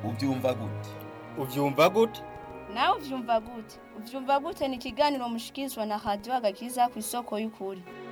ubyumva gute? Uvyumva gute? nawe uvyumva gute? Uvyumva gute ni ikiganiro mushikirizwa na Radio Agakiza ku isoko y'ukuri.